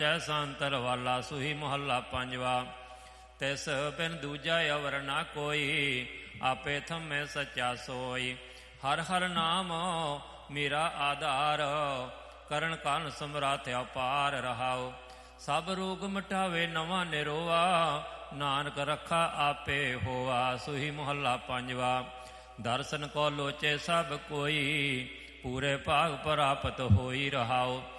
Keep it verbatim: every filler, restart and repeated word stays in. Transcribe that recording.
ਸੰਤਰ ਵਾਲਾ ਸੁਹੀ ਮਹੱਲਾ ਪੰਜਵਾ। ਤਿਸ ਬਿਨ ਦੂਜਾ ਅਵਰ ਨਾ ਕੋਈ, ਆਪੇ ਥੰਮੇ ਸੱਚਾ ਸੋਈ। ਹਰ ਹਰ ਨਾਮ ਮੇਰਾ ਆਧਾਰ, ਕਰਨ ਕੰਨ ਸਮਰੱਥ ਅਪਾਰ ਰਹਾਉ। ਸਭ ਰੋਗ ਮਿਟਾਵੇ ਨਵਾਂ ਨਿਰੋਆ, ਨਾਨਕ ਰੱਖਾ ਆਪੇ ਹੋਆ। ਸੁਹੀ ਮਹੱਲਾ ਪੰਜਵਾ। ਦਰਸ਼ਨ ਕੋ ਲੋਚੇ ਸਭ ਕੋਈ, ਪੂਰੇ ਭਾਗ ਪ੍ਰਾਪਤ ਹੋਈ ਰਹਾਉ।